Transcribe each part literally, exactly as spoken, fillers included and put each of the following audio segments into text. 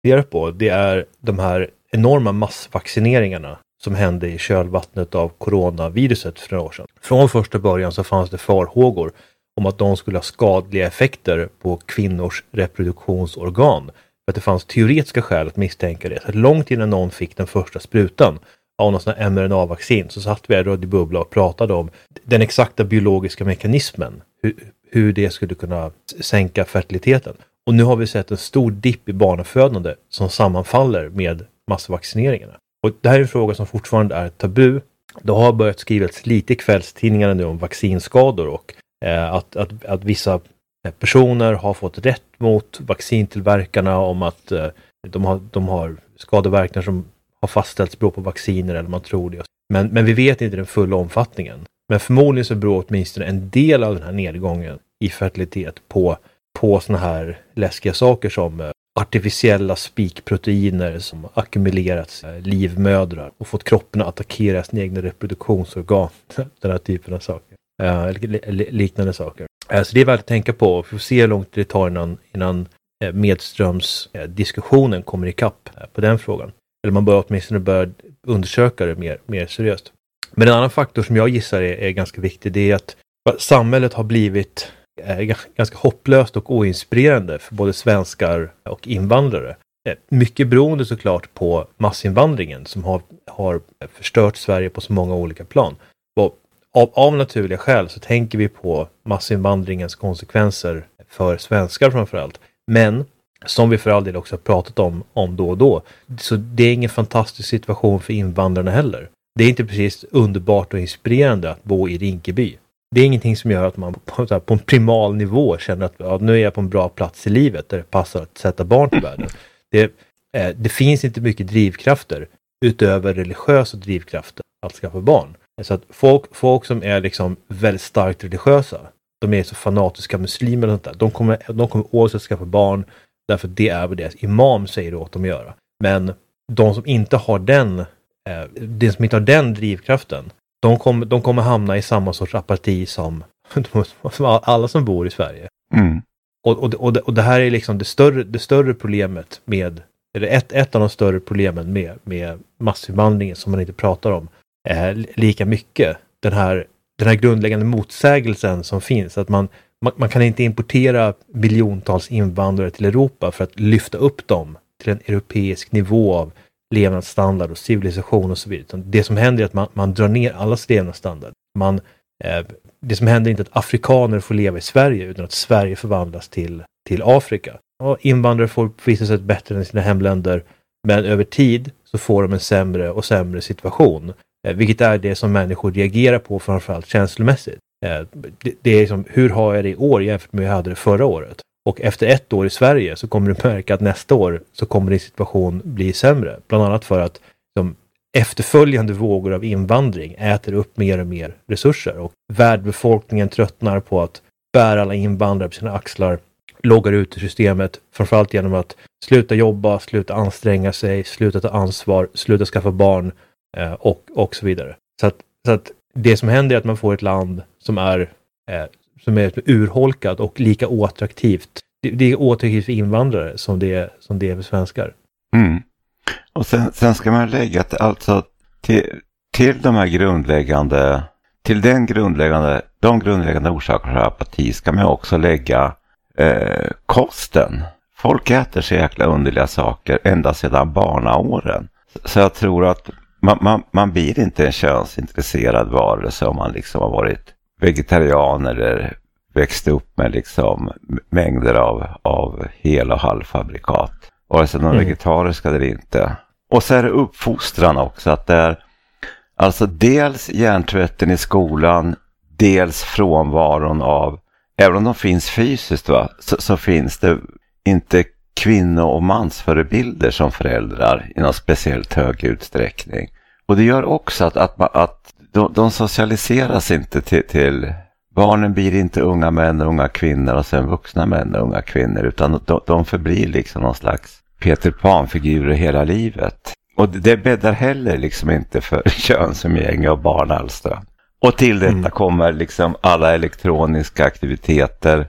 funderar på, det är de här enorma massvaccineringarna som hände i kölvattnet av coronaviruset för några år sedan. Från första början så fanns det farhågor om att de skulle ha skadliga effekter på kvinnors reproduktionsorgan. För att det fanns teoretiska skäl att misstänka det. Så långt innan någon fick den första sprutan av någon sån här mRNA-vaccin så satt vi här i Radio Bubbla och pratade om den exakta biologiska mekanismen. Hur, hur det skulle kunna sänka fertiliteten. Och nu har vi sett en stor dipp i barnafödande som sammanfaller med massvaccineringarna. Och det här är en fråga som fortfarande är tabu. Det har börjat skrivas lite i kvällstidningarna nu om vaccinskador och eh, att, att, att vissa personer har fått rätt mot vaccintillverkarna om att eh, de, har, de har skadeverkningar som har fastställts beror på vacciner eller man tror det. Men, men vi vet inte den fulla omfattningen. Men förmodligen så beror åtminstone en del av den här nedgången i fertilitet på, på såna här läskiga saker som eh, artificiella spikproteiner som ackumulerats i livmödrar och fått kroppen att attackera sina egna reproduktionsorgan. Den här typen av saker. Eh, liknande saker. Eh, så det är värt att tänka på. Vi får se hur långt det tar innan, innan eh, medströmsdiskussionen eh, kommer ikapp eh, på den frågan. Eller man bör åtminstone börja undersöka det mer, mer seriöst. Men en annan faktor som jag gissar är, är ganska viktig, det är att samhället har blivit eh, ganska hopplöst och oinspirerande för både svenskar och invandrare. Eh, mycket beroende såklart på massinvandringen som har, har förstört Sverige på så många olika plan. Och av, av naturliga skäl så tänker vi på massinvandringens konsekvenser för svenskar framförallt. Men som vi för all del också har pratat om, om då och då. Så det är ingen fantastisk situation för invandrarna heller. Det är inte precis underbart och inspirerande att bo i Rinkeby. Det är ingenting som gör att man på, så här, på en primal nivå känner att ja, nu är jag på en bra plats i livet där det passar att sätta barn till världen. Det, eh, det finns inte mycket drivkrafter utöver religiösa drivkrafter att skaffa barn. Så att folk, folk som är liksom väldigt starkt religiösa, de är så fanatiska muslimer och sånt där, de kommer, de kommer oavsett skaffa barn därför det är vad deras imam säger åt dem att göra. Men de som inte har den eh, de som inte har den drivkraften, de kommer, de kommer hamna i samma sorts apati som, som alla som bor i Sverige. Mm. Och, och, och, det, och det här är liksom det större, det större problemet med, eller ett, ett av de större problemen med, med massinvandringen som man inte pratar om eh, lika mycket. Den här, den här grundläggande motsägelsen som finns, att man Man, man kan inte importera miljontals invandrare till Europa för att lyfta upp dem till en europeisk nivå av levnadsstandard och civilisation och så vidare. Det som händer är att man, man drar ner allas levnadsstandard. Man, eh, det som händer är inte att afrikaner får leva i Sverige utan att Sverige förvandlas till, till Afrika. Och invandrare får på vissa sätt bättre än sina hemländer, men över tid så får de en sämre och sämre situation. Eh, vilket är det som människor reagerar på framförallt känslomässigt. Det, det är liksom, hur har jag det i år jämfört med hur jag hade det förra året? Och efter ett år i Sverige så kommer du märka att nästa år så kommer din situation bli sämre. Bland annat för att de efterföljande vågor av invandring äter upp mer och mer resurser. Och världbefolkningen tröttnar på att bära alla invandrare på sina axlar, loggar ut i systemet. Framförallt genom att sluta jobba, sluta anstränga sig, sluta ta ansvar, sluta skaffa barn eh, och, och så vidare. Så att, så att det som händer är att man får ett land som är, eh, som är urholkat och lika oattraktivt. Det, det är oattraktivt för invandrare som det är, som det är för svenskar. Mm. Och sen, sen ska man lägga att alltså till, till de här grundläggande, till den grundläggande, de grundläggande orsakerna för apati ska man också lägga eh, kosten. Folk äter så jäkla underliga saker ända sedan barnaåren. Så jag tror att Man, man, man blir inte en könsintresserad varelse om man liksom har varit vegetarian eller växt upp med liksom mängder av, av hel- och halvfabrikat. Vare sig de mm. vegetariska eller inte. Och så är det uppfostran också. Att det är alltså dels hjärntvätten i skolan, dels frånvaron av, även om de finns fysiskt va, så, så finns det inte kvinno- och mansförebilder som föräldrar i någon speciellt hög utsträckning. Och det gör också att, att, att de, de socialiseras inte till, till... Barnen blir inte unga män och unga kvinnor och sen vuxna män och unga kvinnor, utan de, de förblir liksom någon slags Peter Pan-figurer hela livet. Och det bäddar heller liksom inte för könsumgänge och barnalstra. Och till detta mm. kommer liksom alla elektroniska aktiviteter,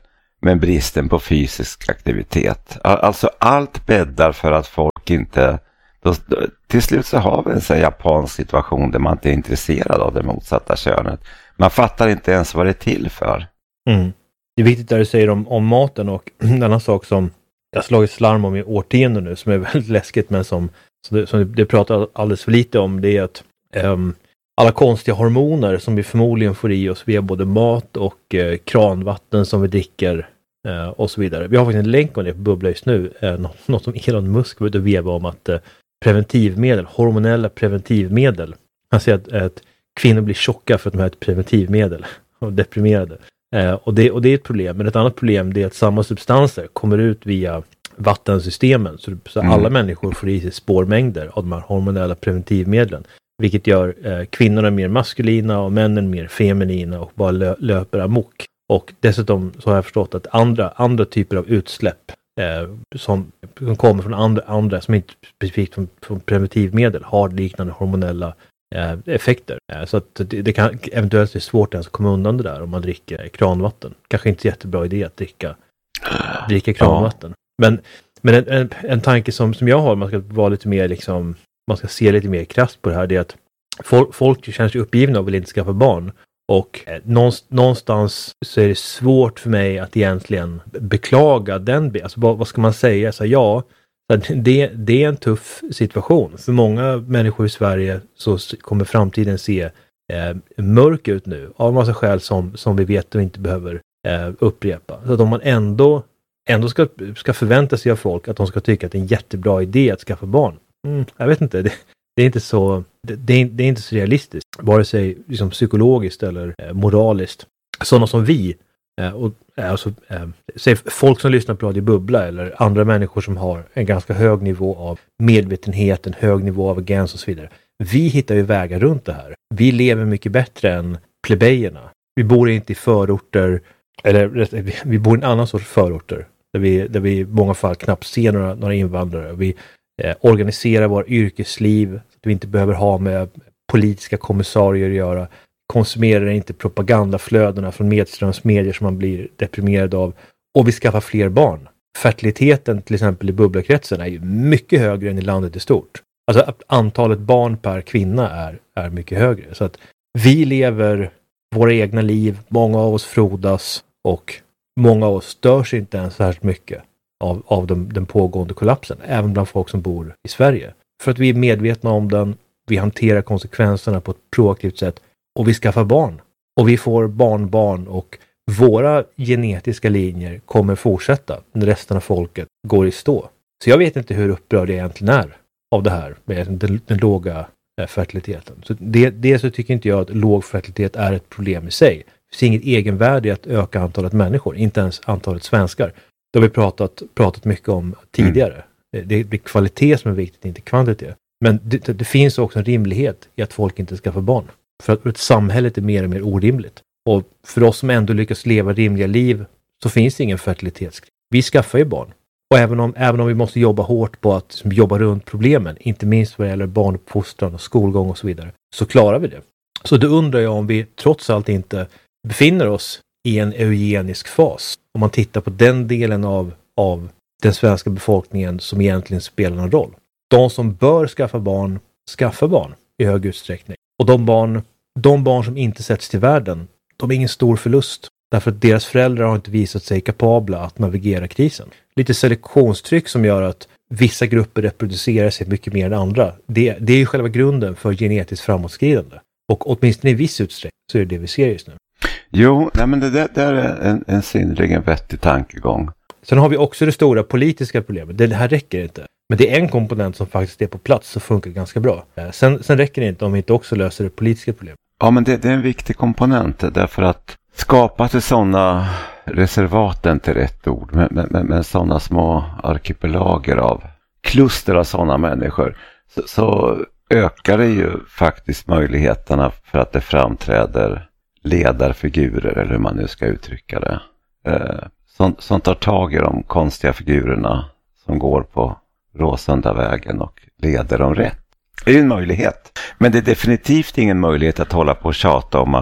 men bristen på fysisk aktivitet. Alltså allt bäddar för att folk inte... Då, då, till slut så har vi en sån japansk situation där man inte är intresserad av det motsatta könet. Man fattar inte ens vad det är till för. Mm. Det är viktigt det du säger om, om maten, och en annan sak som jag slagit slarm om i årtionden nu, som är väldigt läskigt, men som, som, det, som det pratar alldeles för lite om, det är att um, alla konstiga hormoner som vi förmodligen får i oss via både mat och eh, kranvatten som vi dricker eh, och så vidare. Vi har faktiskt en länk om det på Bubbla just nu, eh, något, något som Elon Musk vill veva om, att eh, preventivmedel, hormonella preventivmedel, han säger att, att kvinnor blir tjocka för att de har ett preventivmedel och deprimerade. Eh, och, det, och det är ett problem. Men ett annat problem är att samma substanser kommer ut via vattensystemen. Så, så mm. alla människor får i sig spårmängder av de här hormonella preventivmedlen. Vilket gör eh, kvinnorna mer maskulina och männen mer feminina och bara lö, löper amok. Och dessutom så har jag förstått att andra, andra typer av utsläpp eh, som, som kommer från andra, andra som inte specifikt från, från preventivmedel har liknande hormonella eh, effekter. Eh, så att det, det kan eventuellt bli svårt att ens komma undan det där om man dricker kranvatten. Kanske inte jättebra idé att dricka, dricka kranvatten. Ja. Men, men en, en, en tanke som, som jag har, man ska vara lite mer liksom, man ska se lite mer krasst på det här, det är att folk, folk känns ju uppgivna och vill inte skaffa barn. Och eh, någonstans så är det svårt för mig att egentligen beklaga den. Alltså vad, vad ska man säga? Så, ja, det, det är en tuff situation. För många människor i Sverige så kommer framtiden se eh, mörk ut nu. Av en massa skäl som, som vi vet och inte behöver eh, upprepa. Så att om man ändå, ändå ska, ska förvänta sig av folk att de ska tycka att det är en jättebra idé att skaffa barn. Mm, jag vet inte, det, det är inte så det, det, är, det är inte så realistiskt, vare sig liksom psykologiskt eller eh, moraliskt. Sådana som vi eh, och eh, alltså, eh, säg folk som lyssnar på Radio Bubbla eller andra människor som har en ganska hög nivå av medvetenhet, en hög nivå av agens och så vidare. Vi hittar ju vägar runt det här. Vi lever mycket bättre än plebejerna. Vi bor inte i förorter, eller vi bor i en annan sorts förorter där vi, där vi i många fall knappt ser några, några invandrare. Vi Eh, organisera vår yrkesliv så att vi inte behöver ha med politiska kommissarier att göra. Konsumerar inte propagandaflödena från medströmsmedier som man blir deprimerad av. Och vi skaffar fler barn. Fertiliteten till exempel i bubblakretsen är ju mycket högre än i landet i stort. Alltså antalet barn per kvinna är, är mycket högre. Så att vi lever våra egna liv, många av oss frodas och många av oss störs inte ens särskilt mycket av, av den, den pågående kollapsen, även bland folk som bor i Sverige. För att vi är medvetna om den, vi hanterar konsekvenserna på ett proaktivt sätt och vi skaffar barn. Och vi får barnbarn och våra genetiska linjer kommer fortsätta när resten av folket går i stå. Så jag vet inte hur upprörd jag egentligen är av det här med den, den låga fertiliteten. Så det, det så tycker inte jag att låg fertilitet är ett problem i sig. Det finns inget egenvärde i att öka antalet människor, inte ens antalet svenskar. Det har vi pratat, pratat mycket om tidigare. Mm. Det, det är kvalitet som är viktigt, inte kvantitet. Men det, det finns också en rimlighet i att folk inte ska få barn. För att ett samhället är mer och mer orimligt. Och för oss som ändå lyckas leva rimliga liv så finns det ingen fertilitetskris. Vi skaffar ju barn. Och även om, även om vi måste jobba hårt på att liksom, jobba runt problemen, inte minst vad det gäller barnuppfostran och skolgång och så vidare, så klarar vi det. Så då undrar jag om vi trots allt inte befinner oss i en eugenisk fas. Om man tittar på den delen av, av den svenska befolkningen som egentligen spelar någon roll. De som bör skaffa barn, skaffa barn i hög utsträckning. Och de barn, de barn som inte sätts till världen, de är ingen stor förlust. Därför att deras föräldrar har inte visat sig kapabla att navigera krisen. Lite selektionstryck som gör att vissa grupper reproducerar sig mycket mer än andra. Det, det är ju själva grunden för genetiskt framåtskridande. Och åtminstone i viss utsträckning så är det det vi ser just nu. Jo, nej men det där, det är en, en synnerligen vettig tankegång. Sen har vi också det stora politiska problemet. Det här räcker inte. Men det är en komponent som faktiskt är på plats så funkar det ganska bra. Sen, sen räcker det inte om vi inte också löser det politiska problemet. Ja, men det, det är en viktig komponent därför att skapa till sådana reservat, inte rätt ord, men, men, men sådana små arkipelager av kluster av sådana människor så, så ökar det ju faktiskt möjligheterna för att det framträder ledarfigurer eller hur man nu ska uttrycka det. Eh, som, som tar tag i de konstiga figurerna som går på Råsunda vägen och leder dem rätt. Det är ju en möjlighet. Men det är definitivt ingen möjlighet att hålla på och tjata om att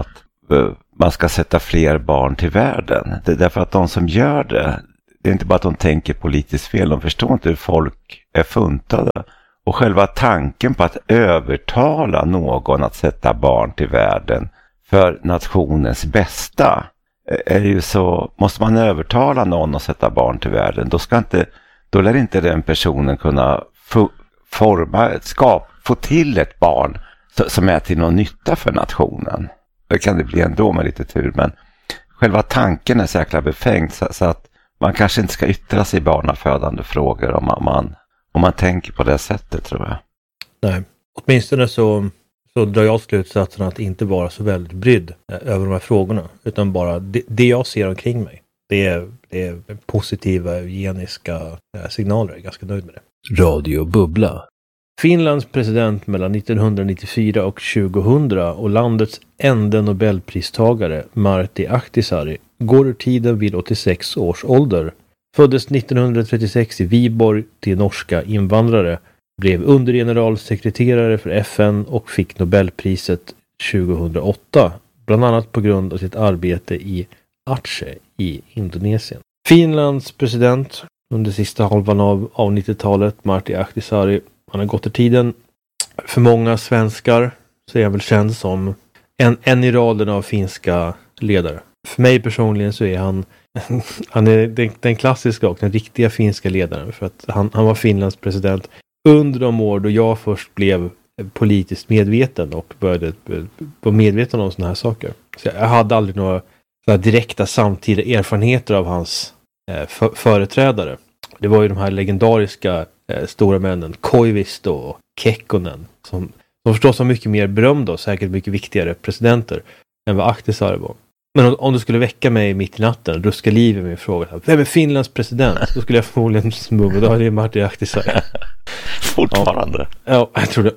man ska sätta fler barn till världen. Det är därför att de som gör det, det är inte bara att de tänker politiskt fel, de förstår inte hur folk är funtade. Och själva tanken på att övertala någon att sätta barn till världen för nationens bästa är ju så, måste man övertala någon att sätta barn till världen, då ska inte, då lär inte den personen kunna få, forma, skapa, få till ett barn som är till någon nytta för nationen. Det kan det bli ändå med lite tur, men själva tanken är så jäkla befängd så, så att man kanske inte ska yttra sig i barnafödande frågor om man, man, om man tänker på det sättet, tror jag. Nej, åtminstone så, så drar jag slutsatsen att inte vara så väldigt brydd över de här frågorna, utan bara det, det jag ser omkring mig. Det är, det är positiva eugeniska signaler, jag är ganska nöjd med det. Radio Bubbla. Finlands president mellan nittonhundranittiofyra och tjugohundra och landets enda nobelpristagare Martti Ahtisaari går ur tiden vid åttiosex års ålder. Föddes nittonhundratrettiosex i Viborg till norska invandrare, blev undergeneralsekreterare för F N och fick Nobelpriset tjugohundraåtta, bland annat på grund av sitt arbete i Aceh i Indonesien. Finlands president under sista halvan av, av nittiotalet, Martti Ahtisaari, han har gått i tiden. För många svenskar så är han väl känd som en, en i raden av finska ledare. För mig personligen så är han, han är den, den klassiska och den riktiga finska ledaren. För att han, han var Finlands president under de år då jag först blev politiskt medveten och började vara medveten om såna här saker. Så jag hade aldrig några så här direkta samtida erfarenheter av hans eh, för, företrädare. Det var ju de här legendariska eh, stora männen, Koivisto och Kekkonen, som, som förstås var mycket mer berömda och säkert mycket viktigare presidenter än vad Ahtisaari var. Men om, om du skulle väcka mig mitt i natten och ruska liv i min fråga, vem är Finlands president? Då skulle jag förmodligen smugga, då är det Martti Ahtisaari. Fortfarande. Ja, ja, jag tror det.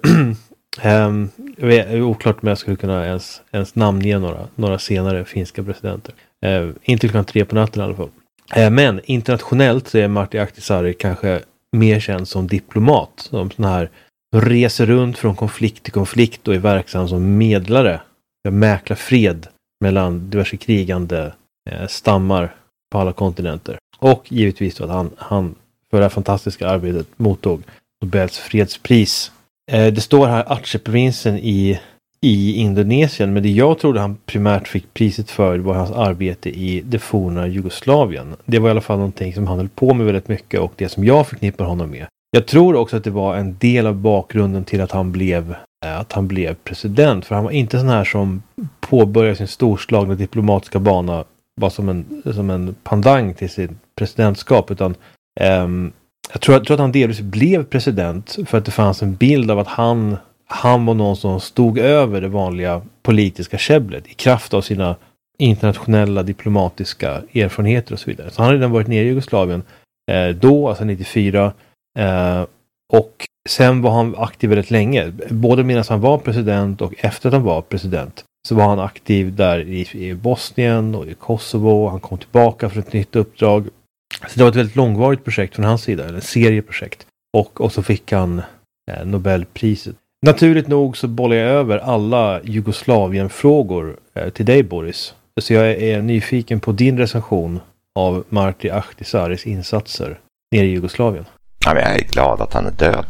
um, det är oklart om jag skulle kunna ens, ens namnge några, några senare finska presidenter. Uh, inte klockan tre på natten i alla fall. Uh, men internationellt så är Martti Ahtisaari kanske mer känd som diplomat. Som sån här reser runt från konflikt till konflikt och är verksam som medlare. Mäklar fred mellan diverse krigande eh, stammar på alla kontinenter. Och givetvis att han, han för det här fantastiska arbetet mottog Nobels fredspris. Eh, det står här Aceh-provinsen i, i Indonesien, men det jag trodde han primärt fick priset för var hans arbete i det forna Jugoslavien. Det var i alla fall någonting som han höll på med väldigt mycket och det som jag förknippar honom med. Jag tror också att det var en del av bakgrunden till att han blev att han blev president, för han var inte sån här som påbörjade sin storslagna diplomatiska bana bara som en, som en pandang till sitt presidentskap, utan um, jag, tror, jag tror att han delvis blev president för att det fanns en bild av att han, han var någon som stod över det vanliga politiska käbblet i kraft av sina internationella diplomatiska erfarenheter och så vidare. Så han hade redan varit nere i Jugoslavien eh, då, alltså nittiofyra, eh, och sen var han aktiv väldigt länge. Både medan han var president och efter att han var president så var han aktiv där i, i Bosnien och i Kosovo. Han kom tillbaka för ett nytt uppdrag. Så det var ett väldigt långvarigt projekt från hans sida, eller en serieprojekt. Och, och så fick han eh, Nobelpriset. Naturligt nog så bollar jag över alla Jugoslavien-frågor eh, till dig, Boris. Så jag är, är nyfiken på din recension av Martti Ahtisaaris insatser nere i Jugoslavien. Ja, jag är glad att han är död.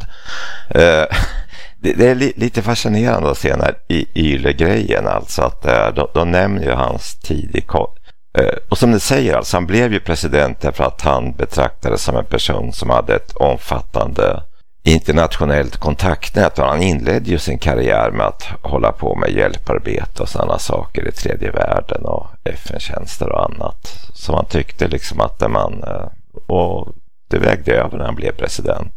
Uh, det, det är li, lite fascinerande att se den här Yle-grejen. Alltså att uh, de, de nämner ju hans tid i... Uh, och som ni säger, alltså, han blev ju president därför att han betraktades som en person som hade ett omfattande internationellt kontaktnät. Och han inledde ju sin karriär med att hålla på med hjälparbete och sådana saker i tredje världen och F N-tjänster och annat. Så man tyckte liksom att det man... Uh, och det vägde över när han blev president.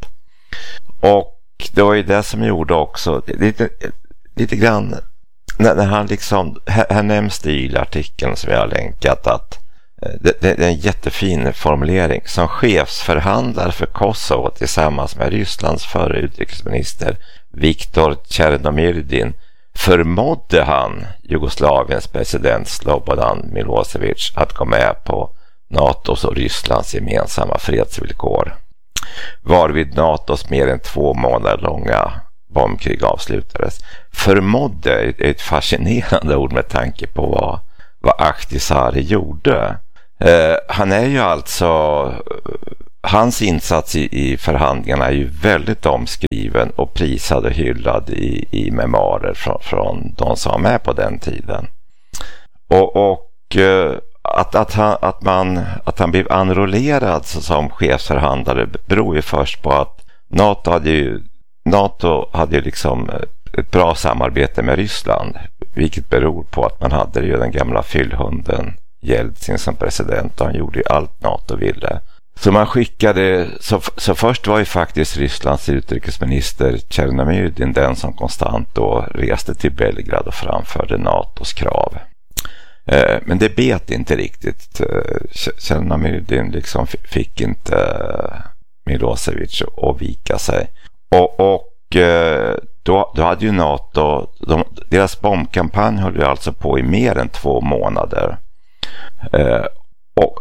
Och det var ju det som gjorde också lite, lite grann när, när han liksom, här, här nämns det i artikeln som jag har länkat att det, det är en jättefin formulering. Som chefsförhandlare för Kosovo tillsammans med Rysslands förre utrikesminister Viktor Tjernomyrdin förmådde han Jugoslaviens president Slobodan Milosevic att gå med på NATOs och Rysslands gemensamma fredsvillkor, varvid NATOs mer än två månader långa bombkrig avslutades. Förmådde är ett fascinerande ord med tanke på vad, vad Ahtisaari gjorde. Eh, han är ju alltså, hans insats i, i förhandlingarna är ju väldigt omskriven och prisad och hyllad i, i memoarer från, från de som var med på den tiden. Och, och eh, att, att, han, att, man, att han blev enrollerad som chefsförhandlare beror ju först på att NATO hade ju, NATO hade ju liksom ett bra samarbete med Ryssland, vilket beror på att man hade ju den gamla fyllhunden Jeltsin som president och han gjorde ju allt NATO ville. Så man skickade, så, så först var ju faktiskt Rysslands utrikesminister Tjernomyrdin den som konstant då reste till Belgrad och framförde NATOs krav. Eh, men det bet inte riktigt. Tjernomyrdin liksom fick inte Milosevic att vika sig. Och, och eh, då, då hade ju NATO, de, deras bombkampanj höll ju alltså på i mer än två månader. Eh, och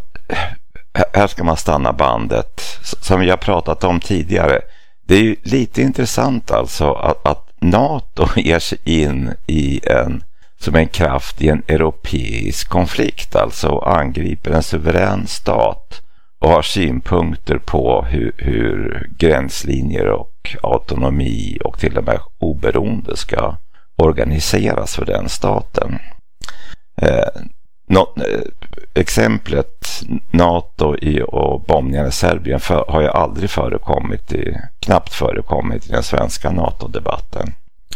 här ska man stanna bandet. Som vi har pratat om tidigare. Det är ju lite intressant alltså att, att NATO ger sig in i en, som en kraft i en europeisk konflikt. Alltså angriper en suverän stat och har synpunkter på hur, hur gränslinjer och autonomi och till och med oberoende ska organiseras för den staten. Eh, Nå, exemplet NATO i, och bombningarna i Serbien för, har ju aldrig förekommit i, knappt förekommit i den svenska NATO-debatten.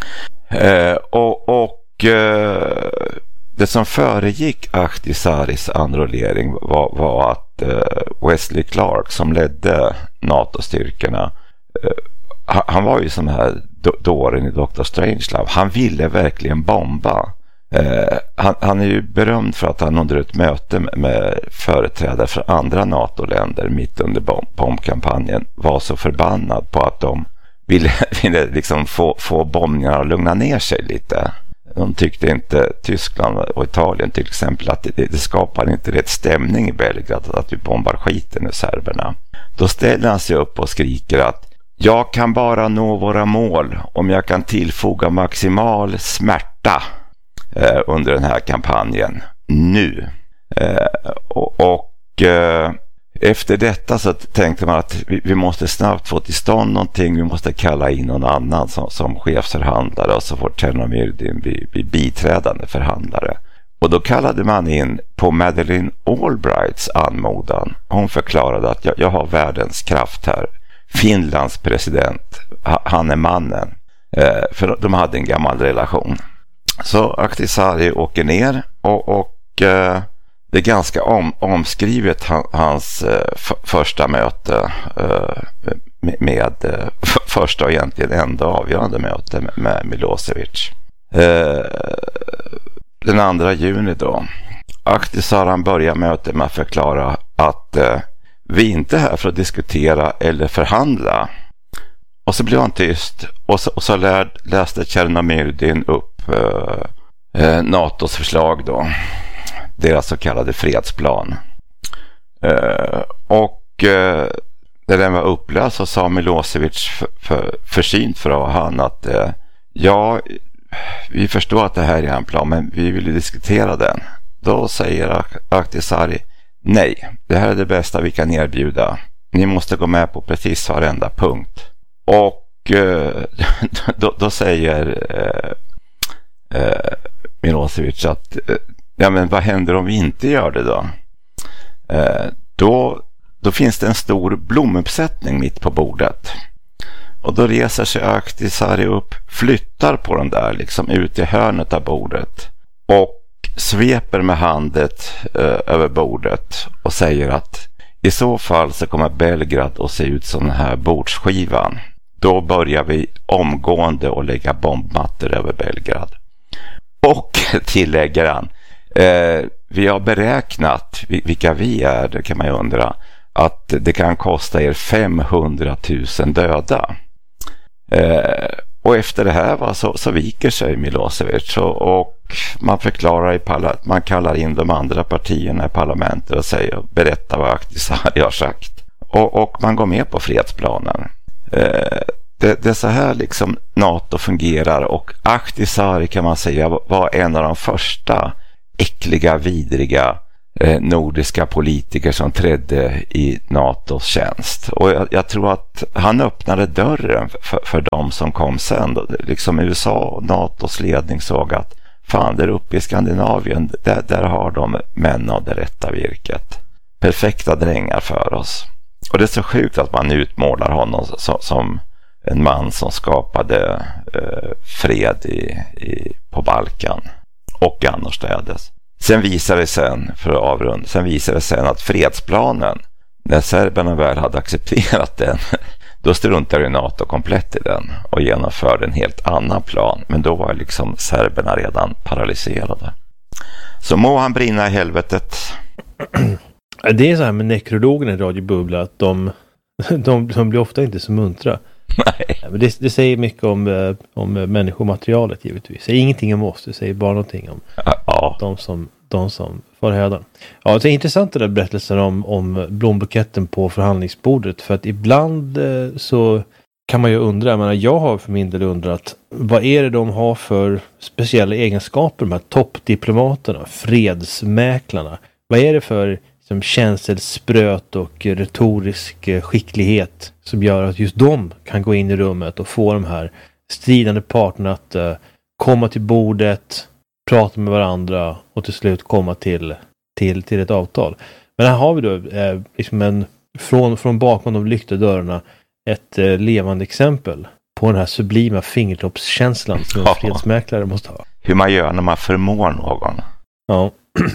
Eh, och och eh, det som föregick Ahtisaaris enrollering var, var att eh, Wesley Clark som ledde NATO-styrkorna, eh, han var ju som här dåren i doktor Strangelove. Han ville verkligen bomba. Eh, han, han är ju berömd för att han under ett möte med, med företrädare för andra NATO-länder mitt under bomb, bombkampanjen var så förbannad på att de ville, ville liksom få, få bombningarna att lugna ner sig lite. De tyckte inte, Tyskland och Italien till exempel, att det, det skapar inte rätt stämning i Belgrad att vi bombar skiten ur serberna. Då ställer han sig upp och skriker att jag kan bara nå våra mål om jag kan tillfoga maximal smärta eh, under den här kampanjen nu. Eh, och och eh, efter detta så tänkte man att vi, vi måste snabbt få till stånd någonting. Vi måste kalla in någon annan som, som chefsförhandlare, och så får Tjernomyrdin bli, bli biträdande förhandlare. Och då kallade man in på Madeleine Albrights anmodan. Hon förklarade att jag, jag har världens kraft här. Finlands president, han är mannen. Eh, för de hade en gammal relation. Så Ahtisaari åker ner och, och eh, det är ganska om, omskrivet hans eh, f- första möte eh, med, med eh, f- första och egentligen enda avgörande möte med, med Milosevic. Eh, den andra juni då. Ahtisaari börjar mötet med att förklara att eh, vi inte är här för att diskutera eller förhandla. Och så blev han tyst och så, och så lär, läste Tjernomyrdin upp eh, eh, NATOs förslag då. Deras så kallade fredsplan. Eh, och eh, när den var upplöst så sa Milosevic för, för, försynt för han att eh, ja, vi förstår att det här är en plan, men vi vill diskutera den. Då säger Ahtisaari nej, det här är det bästa vi kan erbjuda. Ni måste gå med på precis varenda punkt. Och eh, då, då säger eh, eh, Milosevic att eh, ja, men vad händer om vi inte gör det då? Eh, då? Då finns det en stor blomuppsättning mitt på bordet. Och då reser sig Ahtisaari upp, flyttar på den där liksom ut i hörnet av bordet och sveper med handet eh, över bordet och säger att i så fall så kommer Belgrad att se ut som den här bordsskivan. Då börjar vi omgående att lägga bombmattor över Belgrad. Och tillägger han, eh, vi har beräknat vilka vi är, det kan man ju undra, att det kan kosta er femhundratusen döda. Eh, och efter det här va, så, så viker sig Milosevic och, och man förklarar i parla- man kallar in de andra partierna i parlamentet och säger, berätta vad Ahtisaari har sagt. Och, och man går med på fredsplanen. Eh, det, det är så här liksom NATO fungerar, och Ahtisaari kan man säga var en av de första äckliga, vidriga eh, nordiska politiker som trädde i NATOs tjänst. Och jag, jag tror att han öppnade dörren för, för de som kom sen. Då. Liksom U S A och NATOs ledning såg att fan, där uppe i Skandinavien, där, där har de män av det rätta virket. Perfekta drängar för oss. Och det är så sjukt att man utmålar honom som, som en man som skapade eh, fred i, i, på Balkan och annorstädes. Sen visar det sen, för att avrunda, sen visar det sen att fredsplanen, när serberna väl hade accepterat den, då struntade NATO komplett i den och genomförde en helt annan plan. Men då var liksom serberna redan paralyserade. Så må han brinna i helvetet. Det är så här med nekrologerna i Radio Bubbla, att de, de, de blir ofta inte så muntra. Nej. Men det, det säger mycket om, om människomaterialet givetvis. Det säger ingenting om oss, det säger bara någonting om ja. de som, de som får hödan. Ja, det är intressant den där berättelsen om, om blombuketten på förhandlingsbordet. För att ibland så kan man ju undra, jag menar, jag har för min del undrat, vad är det de har för speciella egenskaper, de här toppdiplomaterna, fredsmäklarna? Vad är det för som känselspröt och retorisk skicklighet som gör att just de kan gå in i rummet och få de här stridande parterna att uh, komma till bordet, prata med varandra och till slut komma till, till, till ett avtal. Men här har vi då eh, liksom en, från, från bakom de lyckta dörrarna ett eh, levande exempel på den här sublima fingertoppskänslan som en fredsmäklare måste ha. Hur man gör när man förmår någon. Ja.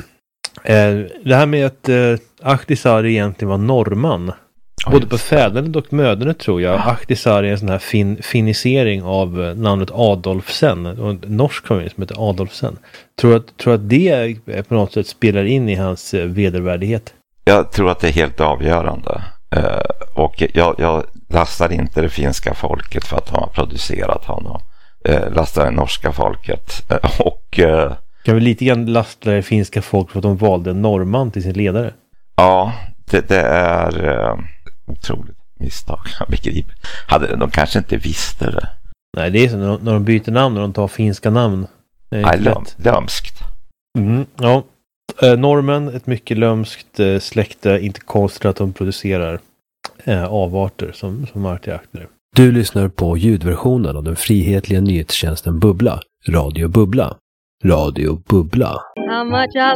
Det här med att eh, Ahtisaari egentligen var norrman. Oh, både på fädernet och mödernet tror jag. Ahtisaari är en sån här fin- finisering av eh, namnet Adolfsen. Och en norsk familj som heter Adolfsen. Tror att, tror att det eh, på något sätt spelar in i hans eh, vedervärdighet? Jag tror att det är helt avgörande. Eh, och jag, jag lastar inte det finska folket för att de har producerat honom. Eh, lastar det norska folket. Eh, och... Eh, Kan vi lite grann lasta det finska folk för att de valde en norrman till sin ledare? Ja, det, det är uh, otroligt misstag. Jag begriper. Hade, de kanske inte visste det. Nej, det är så när de, när de byter namn och de tar finska namn. Nej, löm, lömskt. Mm, ja. Eh, normen, ett mycket lömskt eh, släkte. Inte konstigt att de producerar eh, avarter som, som är till akter. Du lyssnar på ljudversionen av den frihetliga nyhetstjänsten Bubbla. Radio Bubbla. Radio Bubbla.